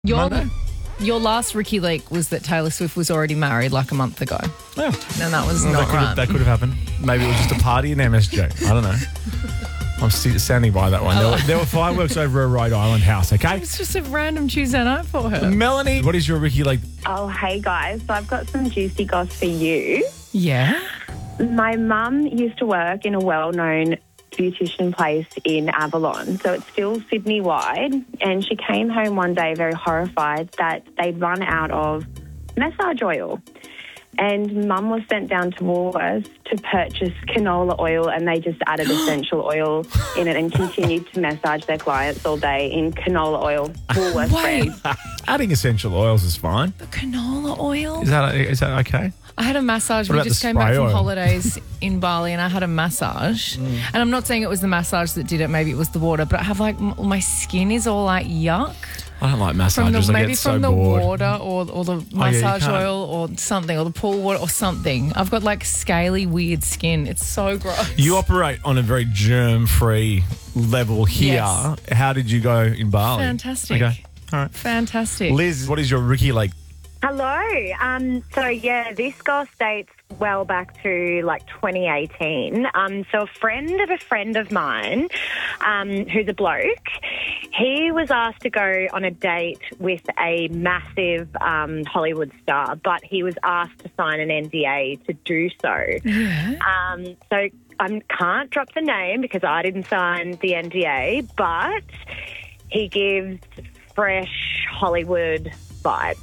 Monday? Your last Ricky leak was that Taylor Swift was already married like a month ago. Yeah. And that was not right. That could have happened. Maybe it was just a party in MSG. I don't know. I'm standing by that one. There were fireworks over a Rhode Island house, okay? It's just a random Tuesday night for her. Melanie, what is your Ricky leak? Oh, hey guys. So I've got some juicy goss for you. Yeah? My mum used to work in a well-known beautician place in Avalon, so it's still Sydney-wide, and she came home one day very horrified that they'd run out of massage oil. And Mum was sent down to Woolworths to purchase canola oil, and they just added essential oil in it and continued to massage their clients all day in canola oil. Woolworths Wait, brand. Adding essential oils is fine. the canola oil? Is that okay? I had a massage. What We about just the came back spray from oil? holidays in Bali and I had a massage. And I'm not saying it was the massage that did it. Maybe it was the water. But I have my skin is all like yuck. I don't like massages. I Maybe get so from the bored. water or the yeah, you massage can't. oil or something, or the pool water or something. I've got like scaly, weird skin. It's so gross. You operate on a very germ-free level here. Yes. How did you go in Bali? Fantastic. Okay. All right. Fantastic. Liz, what is your Ricky leak? Hello. This goss dates well back to like 2018. So a friend of mine, who's a bloke, he was asked to go on a date with a massive Hollywood star, but he was asked to sign an NDA to do so. Yeah. So I can't drop the name because I didn't sign the NDA, but he gives fresh Hollywood vibes.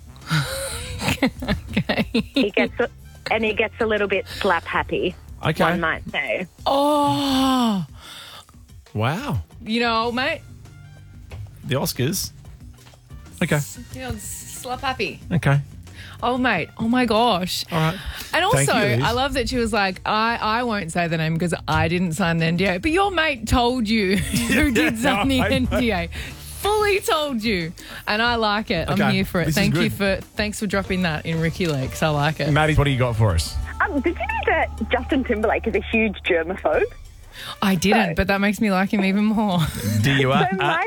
Okay. He gets a little bit slap happy. Okay. One might say. Oh, Wow. you know, mate. The Oscars. Okay. You know, slap happy. Okay. Oh, mate. Oh, my gosh. All right. And also, Thank you, Liz. I love that she was like, I won't say the name because I didn't sign the NDA. But your mate told you who did sign the I know. NDA. Fully told you. And I like it. Okay, I'm here for it. this is Thanks for dropping that in Ricky Lakes. I like it. Maddie, what do you got for us? Did you know that Justin Timberlake is a huge germaphobe? I didn't, but that makes me like him even more. Do you? So my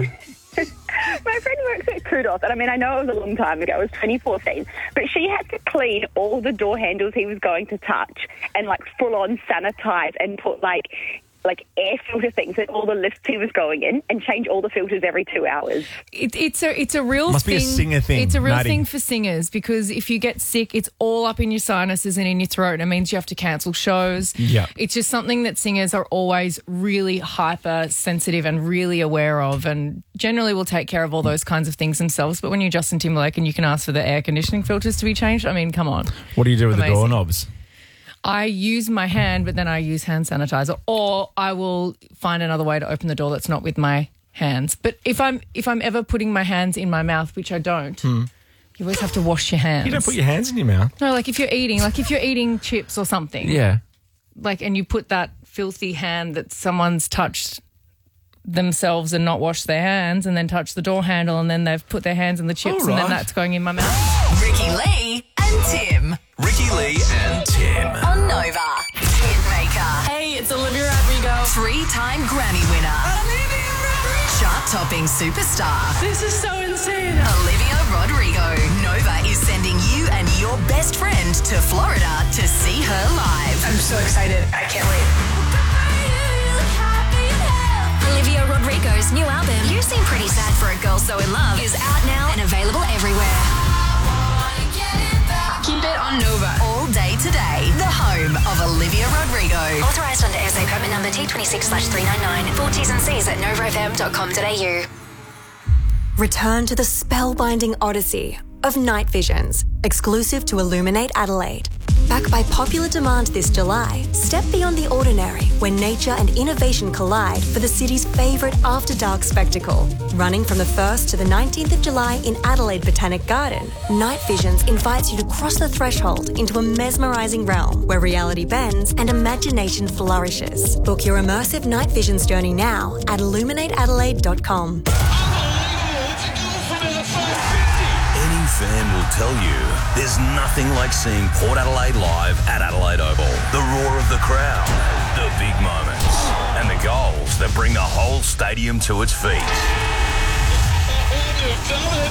friend works at Kudos, and I mean, I know it was a long time ago, it was 2014, but she had to clean all the door handles he was going to touch and like full on sanitize and put like air filter things in all the lifts he was going in and change all the filters every 2 hours. It's a real Must thing. be a singer thing, It's a real Maddie. thing for singers because if you get sick, it's all up in your sinuses and in your throat, and it means you have to cancel shows. Yeah. It's just something that singers are always really hypersensitive and really aware of, and generally will take care of all those kinds of things themselves. But when you're Justin Timberlake and you can ask for the air conditioning filters to be changed, I mean, come on. What do you do with Amazing. the doorknobs? I use my hand, but then I use hand sanitizer, or I will find another way to open the door that's not with my hands. But if I'm ever putting my hands in my mouth, which I don't, you always have to wash your hands. You don't put your hands in your mouth. No, like if you're eating chips or something, Yeah. and you put that filthy hand that someone's touched themselves and not washed their hands, and then touch the door handle, and then they've put their hands in the chips, All and then right. that's going in my mouth. Ricky Lee and Tim Ricky Lee and Tim. on Nova. Hitmaker. Hey, it's Olivia Rodrigo. 3-time Grammy winner. Chart-topping superstar. This is so insane. Olivia Rodrigo. Nova is sending you and your best friend to Florida to see her live. I'm so excited. I can't wait. Olivia Rodrigo's new album, You Seem Pretty Sad for a Girl So In Love, is out now and available everywhere. Keep it on Nova. All day today, the home of Olivia Rodrigo. Authorised under SA permit number T26/399. Full T's and C's at novafm.com.au. Return to the spellbinding odyssey of Night Visions, exclusive to Illuminate Adelaide. Back by popular demand this July, step beyond the ordinary when nature and innovation collide for the city's favourite after-dark spectacle. Running from the 1st to the 19th of July in Adelaide Botanic Garden, Night Visions invites you to cross the threshold into a mesmerising realm where reality bends and imagination flourishes. Book your immersive Night Visions journey now at illuminateadelaide.com. Any fan will tell you there's nothing like seeing Port Adelaide live at Adelaide Oval. The roar of the crowd, the big moments, and the goals that bring the whole stadium to its feet. have done it.